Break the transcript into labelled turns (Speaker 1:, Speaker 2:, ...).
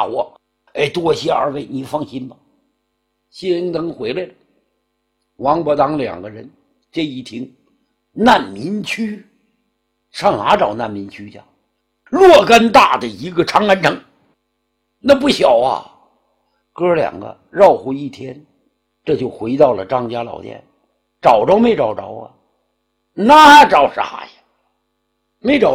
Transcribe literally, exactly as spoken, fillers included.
Speaker 1: 把握。哎，多谢二位，你放心吧。谢英登回来了，王伯当两个人这一听，难民区，上哪找难民区去？若干大的一个长安城，那不小啊。哥两个绕乎一天，这就回到了张家老店。找着没找着啊？那找啥呀？没找